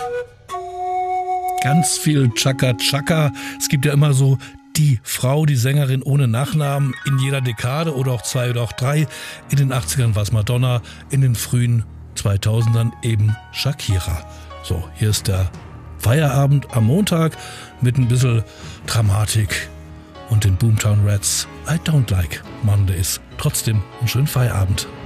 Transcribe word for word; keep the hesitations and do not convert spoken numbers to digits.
Ganz viel Chaka Chaka. Es gibt ja immer so die Frau, die Sängerin ohne Nachnamen in jeder Dekade oder auch zwei oder auch drei. In den achtzigern war es Madonna, in den frühen zweitausendern eben Shakira. So, hier ist der Feierabend am Montag mit ein bisschen Dramatik und den Boomtown Rats. I don't like Mondays. Trotzdem einen schönen Feierabend.